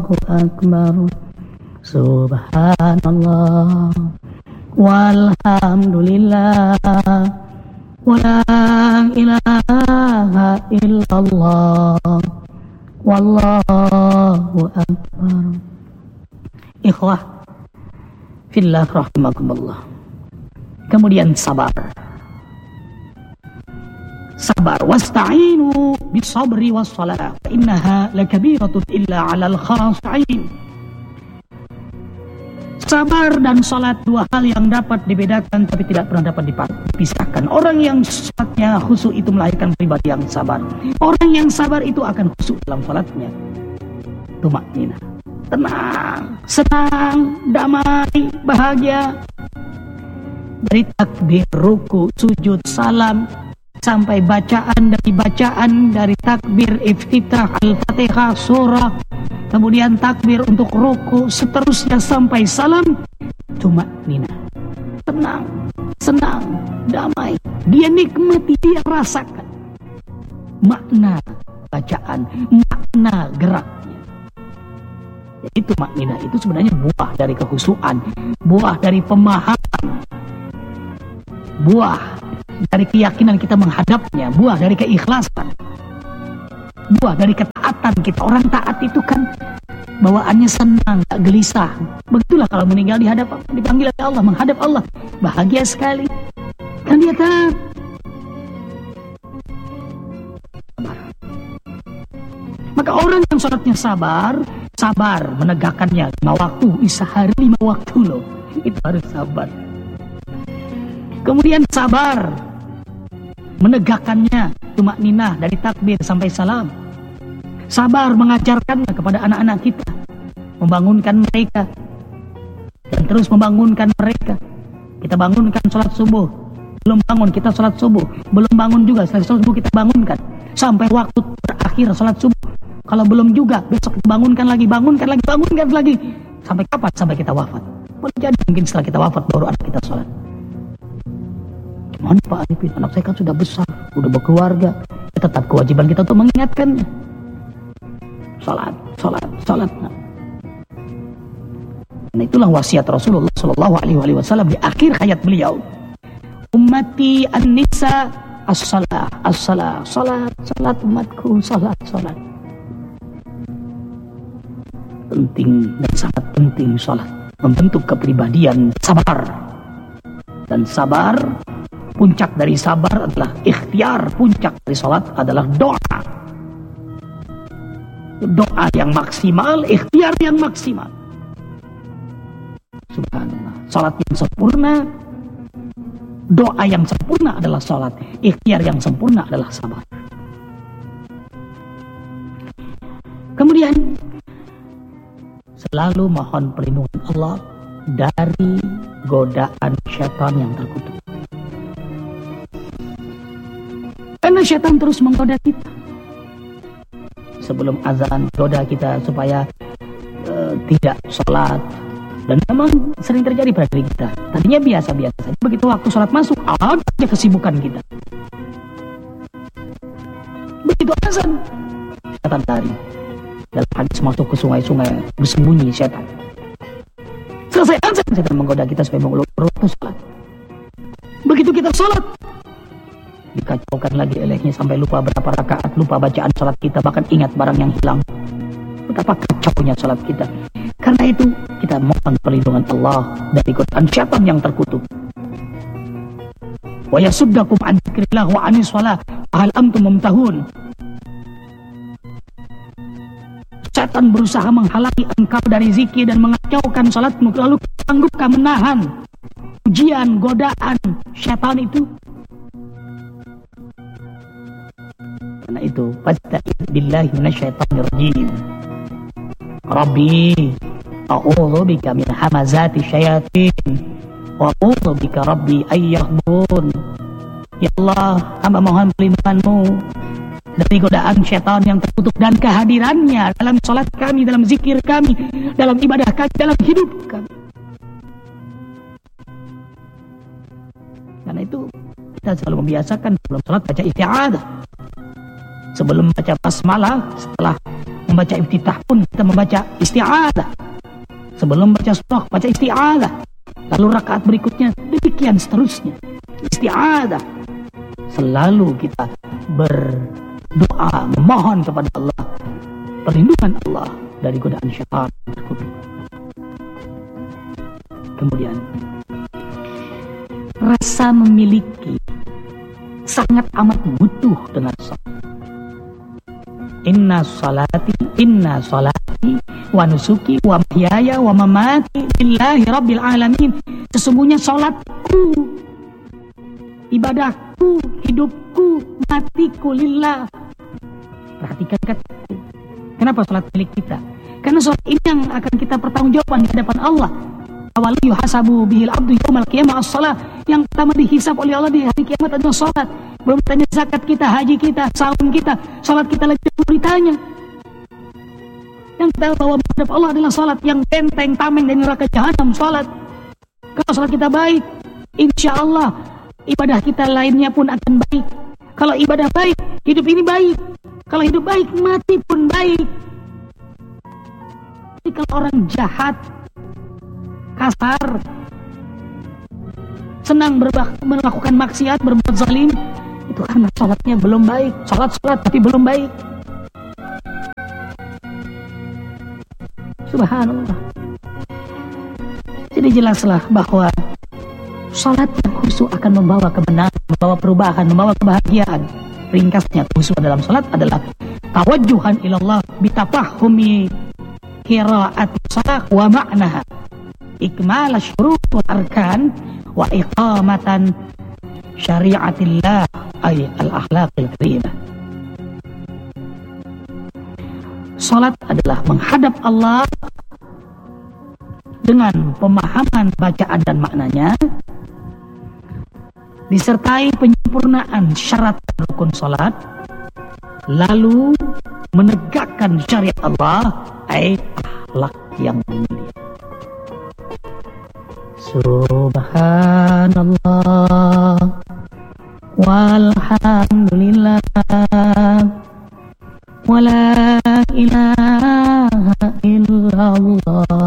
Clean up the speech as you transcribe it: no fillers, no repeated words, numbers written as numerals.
Allahu akbar. Subhanallah walhamdulillah wala ilaha illallah wallahu akbar. Ikhwah fillah rahimakumullah. Kemudian sabar. Sabar, wasta'inu bisabri wassalah innaha lakabiratun illa 'alal khashi'in. Sabar dan salat dua hal yang dapat dibedakan tapi tidak pernah dapat dipisahkan. Orang yang salatnya khusyuk itu melahirkan pribadi yang sabar. Orang yang sabar itu akan khusyuk dalam salatnya. Tumakninah, tenang, senang, damai, bahagia. Dari takbir, ruku, sujud, salam sampai bacaan dari takbir iftitah al-fatihah surah, kemudian takbir untuk ruku, seterusnya sampai salam, tumakninah, tenang, senang, damai. Dia nikmati, dia rasakan makna bacaan, makna geraknya. Jadi tumakninah itu sebenarnya buah dari kehusuan, buah dari pemahaman, buah dari keyakinan kita menghadapnya, buah dari keikhlasan, buah dari ketaatan kita. Orang taat itu kan bawaannya senang, tak gelisah. Begitulah kalau meninggal di hadapan, dipanggil oleh Allah, menghadap Allah, bahagia sekali. Kan dia taat. Sabar. Maka orang yang sholatnya sabar menegakkannya 5 waktu, sehari 5 waktu loh. Itu harus sabar. Kemudian sabar menegakkannya, tumakninah dari takbir sampai salam. Sabar mengajarkannya kepada anak-anak kita, membangunkan mereka dan terus membangunkan mereka. Kita bangunkan sholat subuh, belum bangun kita sholat subuh, belum bangun juga setelah sholat subuh kita bangunkan sampai waktu terakhir sholat subuh. Kalau belum juga besok bangunkan lagi sampai kapan? Sampai kita wafat. Boleh jadi mungkin setelah kita wafat baru anak kita sholat. Mohon Pak Arifin, anak saya kan sudah besar, sudah berkeluarga. Tetap kewajiban kita untuk mengingatkannya. Salat. Dan itulah wasiat Rasulullah Sallallahu Alaihi Wasallam di akhir hayat beliau. Ummati an-nisa as-salah, salat umatku, salat. Penting dan sangat penting salat. Membentuk kepribadian sabar. Dan sabar, puncak dari sabar adalah ikhtiar, puncak dari salat adalah doa. Doa yang maksimal, ikhtiar yang maksimal. Subhanallah. Salat yang sempurna, doa yang sempurna adalah salat, ikhtiar yang sempurna adalah sabar. Kemudian selalu mohon perlindungan Allah dari godaan syaitan yang terkutuk. Karena syaitan terus menggoda kita. Sebelum azan goda kita supaya tidak sholat. Dan memang sering terjadi pada diri kita. Tadinya biasa-biasa saja. Begitu waktu sholat masuk, ada kesibukan kita. Begitu azan, syaitan lari. Dalam hadis masuk ke sungai-sungai, bersembunyi syaitan. Selesai azan, syaitan menggoda kita supaya mengulur sholat. Begitu kita sholat, dikacaukan lagi olehnya sampai lupa berapa rakaat, lupa bacaan salat kita, bahkan ingat barang yang hilang. Betapa kacaunya salat kita. Karena itu kita mohon perlindungan Allah dari godaan syaitan yang terkutuk. Wa yasuddakum an dzikrillah wa anis shalah hal antum mumtahun. Syaitan berusaha menghalangi engkau dari zikir dan mengacaukan salatmu, lalu sanggupkah menahan ujian, godaan syaitan itu? Karena itu, fasta'idz billahi minasyaitonir rajim. Rabbi, a'udzu bika min hamazati syayatin wa a'udzu bika rabbi ayyahdurun. Ya Allah, hamba mohon perlindunganmu dari godaan syaitan yang terkutuk dan kehadirannya dalam salat kami, dalam zikir kami, dalam ibadah kami, dalam hidup kami. Karena itu kita selalu membiasakan sebelum salat baca isti'adzah. Sebelum baca basmalah, setelah membaca iftitah pun kita membaca isti'adzah. Sebelum baca surah, baca isti'adzah. Lalu rakaat berikutnya demikian seterusnya. Isti'adzah. Selalu kita berdoa, memohon kepada Allah perlindungan Allah dari godaan syaitan. Kemudian rasa memiliki sangat amat butuh dengan salat. Inna salati wa nusuki wa mahyaya wa mamati lillahi rabbil alamin. Sesungguhnya salatku, ibadahku, hidupku, matiku lillah. Perhatikan kataku. Kenapa salat milik kita? Karena salat ini yang akan kita pertanggungjawabkan di hadapan Allah. Awal yuhasabu bihil abdu yaumal qiyamah as-shalah. Yang pertama dihisab oleh Allah di hari kiamat adalah salat. Belum ditanya zakat kita, haji kita, saum kita, salat kita lagi belum ditanya. Yang kita bawa menghadap Allah adalah salat, yang benteng tameng dari neraka jahanam salat. Kalau salat kita baik, insya Allah ibadah kita lainnya pun akan baik. Kalau ibadah baik, hidup ini baik. Kalau hidup baik, mati pun baik. Jadi kalau orang jahat, kasar, senang melakukan maksiat, berbuat zalim, itu karena salatnya belum baik. Salat tapi belum baik. Subhanallah. Jadi jelaslah bahwa salat yang khusyuk akan membawa kemenangan, membawa perubahan, membawa kebahagiaan. Ringkasnya, khusyuk dalam salat adalah tawajjuhan ilallah bitafahumi qiraati shalah wa ma'naha, ikmal syurut wal arkan wa iqamatan syariatillah ay al-akhlaqil karimah. Salat adalah menghadap Allah dengan pemahaman bacaan dan maknanya, disertai penyempurnaan syarat rukun salat, lalu menegakkan syariat Allah, ay akhlak yang mulia. Subhanallah walhamdulillah wala ilaha illallah